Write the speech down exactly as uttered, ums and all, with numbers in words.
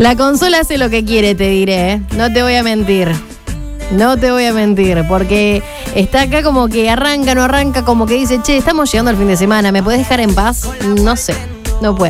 La consola hace lo que quiere, te diré, ¿eh? No te voy a mentir. No te voy a mentir, porque está acá como que arranca, no arranca, como que dice, che, estamos llegando al fin de semana, ¿me podés dejar en paz? No sé, no puede.